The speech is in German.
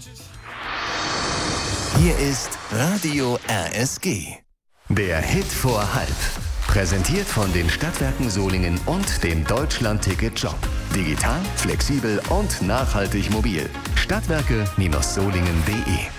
Hier ist Radio RSG. Der Hit vor halb. Präsentiert von den Stadtwerken Solingen und dem Deutschland-Ticket-Job. Digital, flexibel und nachhaltig mobil. Stadtwerke-solingen.de